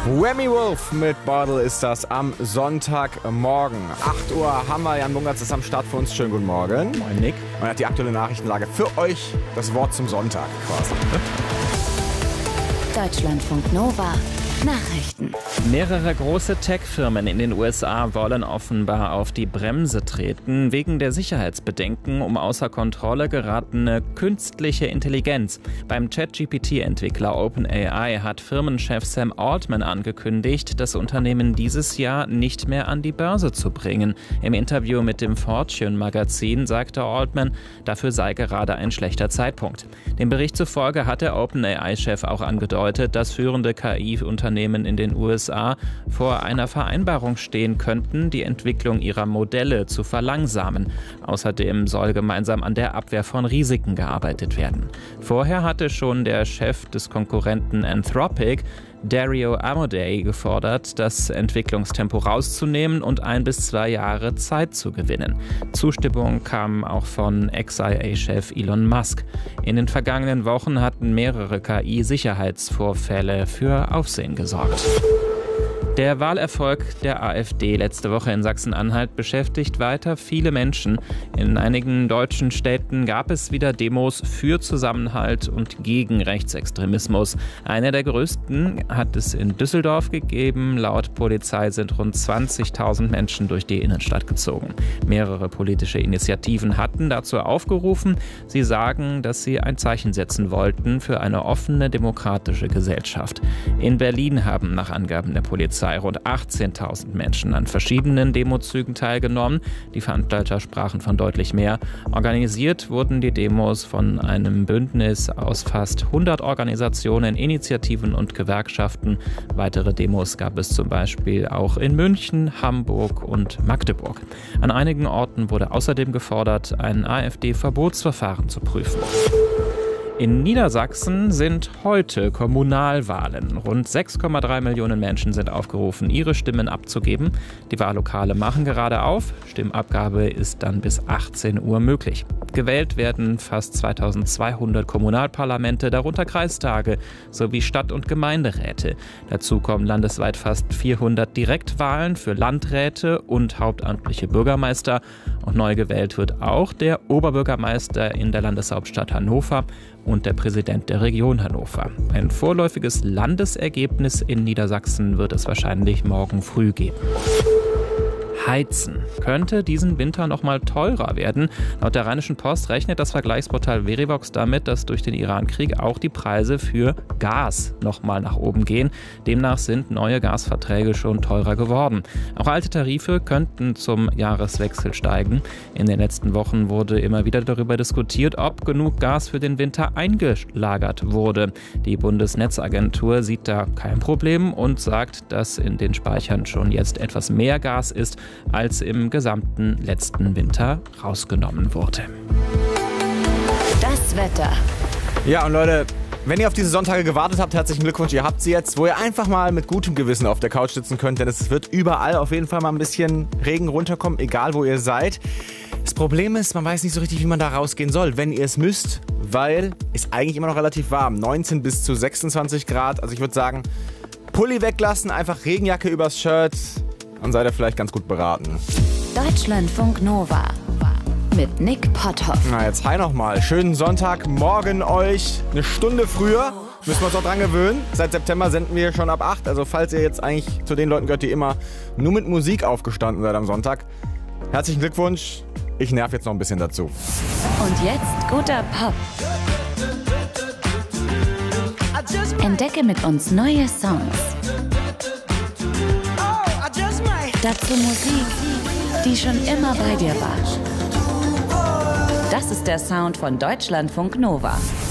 Remy Wolf mit Bottle ist das am Sonntagmorgen. 8 Uhr haben wir, Jan Bungertz ist am Start für uns. Schönen guten Morgen. Moin Nick. Und hat die aktuelle Nachrichtenlage für euch, das Wort zum Sonntag quasi. Deutschlandfunk Nova. Nachrichten. Mehrere große Tech-Firmen in den USA wollen offenbar auf die Bremse treten, wegen der Sicherheitsbedenken um außer Kontrolle geratene künstliche Intelligenz. Beim ChatGPT-Entwickler OpenAI hat Firmenchef Sam Altman angekündigt, das Unternehmen dieses Jahr nicht mehr an die Börse zu bringen. Im Interview mit dem Fortune-Magazin sagte Altman, dafür sei gerade ein schlechter Zeitpunkt. Dem Bericht zufolge hat der OpenAI-Chef auch angedeutet, dass führende KI-Unternehmen in den USA vor einer Vereinbarung stehen könnten, die Entwicklung ihrer Modelle zu verlangsamen. Außerdem soll gemeinsam an der Abwehr von Risiken gearbeitet werden. Vorher hatte schon der Chef des Konkurrenten Anthropic, Dario Amodei, gefordert, das Entwicklungstempo rauszunehmen und 1 bis 2 Jahre Zeit zu gewinnen. Zustimmung kam auch von XIA-Chef Elon Musk. In den vergangenen Wochen hatten mehrere KI-Sicherheitsvorfälle für Aufsehen gesorgt. Der Wahlerfolg der AfD letzte Woche in Sachsen-Anhalt beschäftigt weiter viele Menschen. In einigen deutschen Städten gab es wieder Demos für Zusammenhalt und gegen Rechtsextremismus. Eine der größten hat es in Düsseldorf gegeben. Laut Polizei sind rund 20.000 Menschen durch die Innenstadt gezogen. Mehrere politische Initiativen hatten dazu aufgerufen. Sie sagen, dass sie ein Zeichen setzen wollten für eine offene, demokratische Gesellschaft. In Berlin haben nach Angaben der Polizei rund 18.000 Menschen an verschiedenen Demozügen teilgenommen. Die Veranstalter sprachen von deutlich mehr. Organisiert wurden die Demos von einem Bündnis aus fast 100 Organisationen, Initiativen und Gewerkschaften. Weitere Demos gab es zum Beispiel auch in München, Hamburg und Magdeburg. An einigen Orten wurde außerdem gefordert, ein AfD-Verbotsverfahren zu prüfen. In Niedersachsen sind heute Kommunalwahlen. Rund 6,3 Millionen Menschen sind aufgerufen, ihre Stimmen abzugeben. Die Wahllokale machen gerade auf. Stimmabgabe ist dann bis 18 Uhr möglich. Gewählt werden fast 2200 Kommunalparlamente, darunter Kreistage sowie Stadt- und Gemeinderäte. Dazu kommen landesweit fast 400 Direktwahlen für Landräte und hauptamtliche Bürgermeister. Und neu gewählt wird auch der Oberbürgermeister in der Landeshauptstadt Hannover und der Präsident der Region Hannover. Ein vorläufiges Landesergebnis in Niedersachsen wird es wahrscheinlich morgen früh geben. Heizen könnte diesen Winter noch mal teurer werden. Laut der Rheinischen Post rechnet das Vergleichsportal Verivox damit, dass durch den Irankrieg auch die Preise für Gas noch mal nach oben gehen. Demnach sind neue Gasverträge schon teurer geworden. Auch alte Tarife könnten zum Jahreswechsel steigen. In den letzten Wochen wurde immer wieder darüber diskutiert, ob genug Gas für den Winter eingelagert wurde. Die Bundesnetzagentur sieht da kein Problem und sagt, dass in den Speichern schon jetzt etwas mehr Gas ist, als im gesamten letzten Winter rausgenommen wurde. Das Wetter. Ja, und Leute, wenn ihr auf diese Sonntage gewartet habt, herzlichen Glückwunsch, ihr habt sie jetzt, wo ihr einfach mal mit gutem Gewissen auf der Couch sitzen könnt, denn es wird überall auf jeden Fall mal ein bisschen Regen runterkommen, egal wo ihr seid. Das Problem ist, man weiß nicht so richtig, wie man da rausgehen soll, wenn ihr es müsst, weil es eigentlich immer noch relativ warm, 19 bis zu 26 Grad, also ich würde sagen, Pulli weglassen, einfach Regenjacke übers Shirt, dann seid ihr vielleicht ganz gut beraten. Deutschlandfunk Nova mit Nick Potthoff. Na, jetzt hi nochmal. Schönen Sonntagmorgen euch. Eine Stunde früher. Müssen wir uns auch dran gewöhnen. Seit September senden wir schon ab 8. Also falls ihr jetzt eigentlich zu den Leuten gehört, die immer nur mit Musik aufgestanden seid am Sonntag. Herzlichen Glückwunsch. Ich nerv jetzt noch ein bisschen dazu. Und jetzt guter Pop. Entdecke mit uns neue Songs. Dazu Musik, die schon immer bei dir war. Das ist der Sound von Deutschlandfunk Nova.